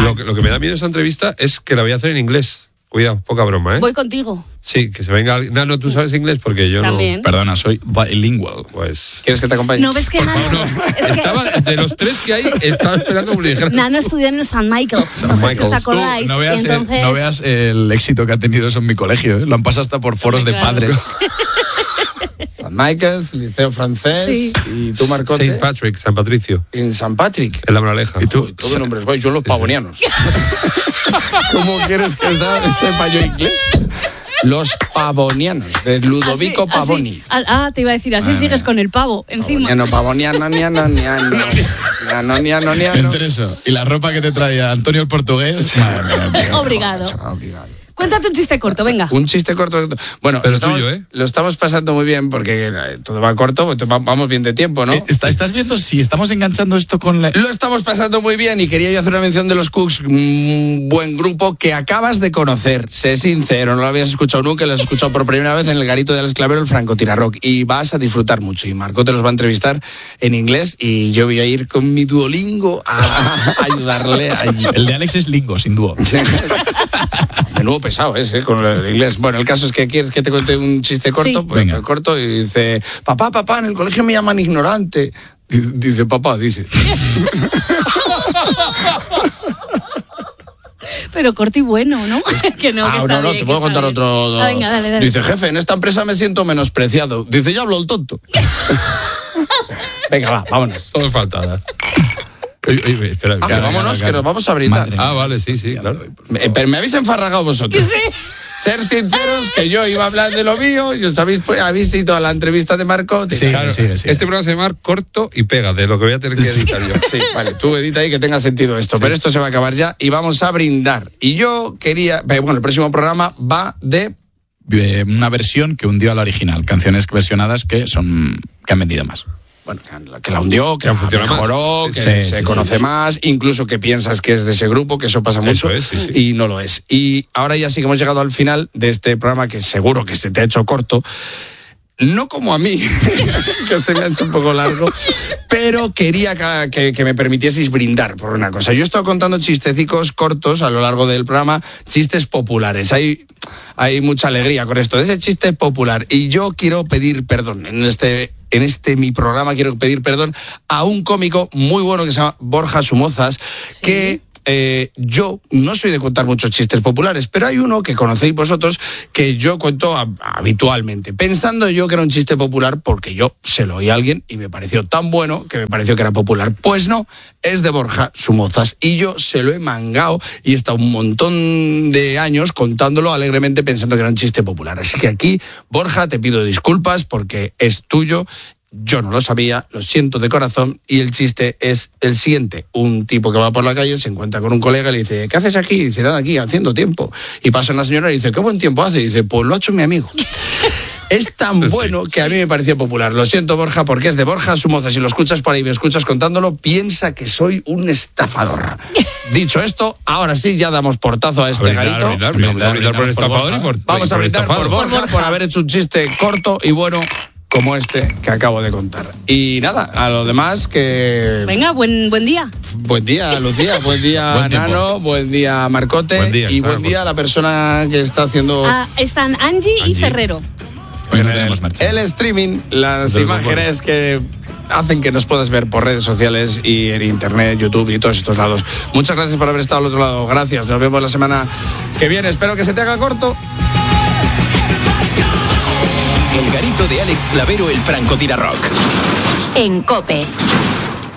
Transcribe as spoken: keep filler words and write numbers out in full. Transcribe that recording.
Lo que, lo que me da miedo esa entrevista es que la voy a hacer en inglés. Cuidado, poca broma, ¿eh? Voy contigo. Sí, que se venga... Nano, ¿tú sabes inglés? Porque yo También. no... Perdona, soy bilingual. Pues... ¿Quieres que te acompañe? No ves que Nano... No, es que estaba, de los tres que hay, estaba esperando que me dijeras. Nano estudió en el Saint Michael's. Saint No sé si Michael's. os acordáis. Tú no veas, y entonces... el, no veas el éxito que ha tenido eso en mi colegio, ¿eh? Lo han pasado hasta por foros Hombre, de claro. padres. San Michael's, Liceo Francés, Sí. y tú, Marcote, Saint Patrick, San Patricio, en San Patrick. en la Moraleja. Y tú, todo nombres guay, yo los pavonianos. ¿Cómo quieres que sepa yo inglés? Los pavonianos, de Ludovico Así- así. Pavoni. Ah, ah, te iba a decir, así Madre sigues mía. con el pavo encima. Pavoniano, pavoniano, niano, niano. Niano, niano, niano. Entre eso y la ropa que te traía Antonio el portugués. Madre mía, tío. Obrigado. Obrigado. Cuéntate un chiste corto, venga. Un chiste corto. Bueno, Pero lo estamos, tuyo, ¿eh? Lo estamos pasando muy bien porque eh, todo va corto, pues va- vamos bien de tiempo, ¿no? Eh, está- ¿Estás viendo si estamos enganchando esto con la... Lo estamos pasando muy bien y quería yo hacer una mención de los Cooks, un buen grupo que acabas de conocer. Sé sincero, no lo habías escuchado nunca, lo has escuchado por primera vez en el garito de Alex Clavero, el Francotirador, y vas a disfrutar mucho. Y Marco te los va a entrevistar en inglés y yo voy a ir con mi Duolingo a, a ayudarle allí. El de Alex es lingo, sin dúo. De nuevo pesado ese, con el inglés. Bueno, el caso es que quieres que te cuente un chiste corto, Sí. pues Venga. corto, y dice, papá, papá, en el colegio me llaman ignorante. Dice, dice, papá, dice. Pero corto y bueno, ¿no? que no, que Ah, está no, no, bien, te puedo que está contar bien. otro. Ah, venga, dale, dale. Dice, jefe, en esta empresa me siento menospreciado. Dice, ya hablo el tonto. Venga, va, vámonos. Todo es faltada. Oye, oye, espera, Ah, que- que vámonos, que nos vamos a brindar. Madre Ah, vale, sí, sí, claro. Me- pero me habéis enfarragado vosotros. Sí. Ser sinceros, que yo iba a hablar de lo mío y os habéis, pues, habéis ido a la entrevista de Marco. Sí. Claro, sigue, sigue. Este programa se llama Corto y Pega, de lo que voy a tener que editar yo. Sí, vale, tú edita ahí que tenga sentido esto, pero esto se va a acabar ya y vamos a brindar. Y yo quería, bueno, el próximo programa va de... Eh, una versión que hundió a la original. Canciones versionadas que son que han vendido más. Bueno, que la hundió, que la funciona más. mejoró, que Sí, se sí, conoce sí. más, incluso que piensas que es de ese grupo, que eso pasa mucho, Eso es, sí, sí. y no lo es. Y ahora ya sí que hemos llegado al final de este programa que seguro que se te ha hecho corto. No como a mí, que se me ha hecho un poco largo, pero quería que, que, que me permitieseis brindar por una cosa. Yo he estado contando chistecicos cortos a lo largo del programa, chistes populares. Hay, hay mucha alegría con esto de ese chiste popular. Y yo quiero pedir perdón en este... En este mi programa quiero pedir perdón a un cómico muy bueno que se llama Borja Somozas, que eh, yo no soy de contar muchos chistes populares, pero hay uno que conocéis vosotros que yo cuento a- habitualmente, pensando yo que era un chiste popular porque yo se lo oí a alguien y me pareció tan bueno que me pareció que era popular. Pues no, es de Borja Somozas y yo se lo he mangado y he estado un montón de años contándolo alegremente pensando que era un chiste popular. Así que aquí, Borja, te pido disculpas porque es tuyo. Yo no lo sabía, lo siento de corazón, y el chiste es el siguiente. Un tipo que va por la calle se encuentra con un colega y le dice, ¿qué haces aquí? Y dice, nada, aquí, haciendo tiempo. Y pasa una señora y dice, ¿qué buen tiempo hace? Y dice, pues lo ha hecho mi amigo. Es tan Sí, bueno que a sí. mí me pareció popular. Lo siento, Borja, porque es de Borja Somozas. Si lo escuchas por ahí, me escuchas contándolo, piensa que soy un estafador. Dicho esto, ahora sí, ya damos portazo a este A brindar, garito. a brindar, vamos a brindar por el estafador y por Vamos a por el brindar por estafado. Borja, Por Borja. por haber hecho un chiste corto y bueno como este que acabo de contar. Y nada, a lo demás que... Venga, buen, buen día. Buen día, Lucía, buen día, Buen tiempo. Nano, buen día, Marcote, Buen día, y buen sabemos. día a la persona que está haciendo Ah, están Angie, y Angie. Ferrero. Hoy no tenemos marcha. el streaming, las Del imágenes que hacen que nos puedas ver por redes sociales y en internet, YouTube y todos estos lados. Muchas gracias por haber estado al otro lado. Gracias, nos vemos la semana que viene. Espero que se te haga corto. El garito de Alex Clavero, el francotirador. En COPE.